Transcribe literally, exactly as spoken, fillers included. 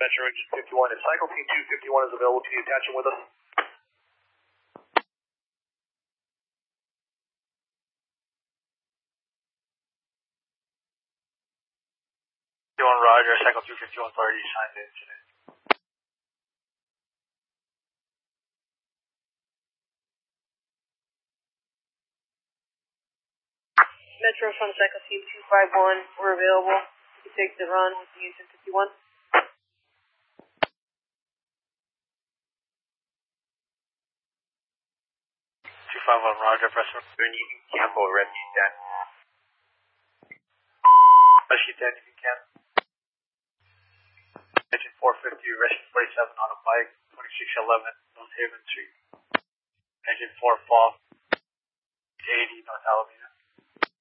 Metro Engine fifty-one. If Cycle Team two fifty-one is available, can you attach him with us? fifty-one, Roger. Cycle two fifty-one's already signed in today. Metro from Cycle Team two five one, we're available. You can take the run with the Engine fifty-one. two five one, Roger. Press Union Campbell, Rescue ten. Rescue ten, if you can. Engine four fifty, Rescue forty-seven on a bike, twenty-six eleven, North Haven Street. Engine four fall, eighty, North Alameda.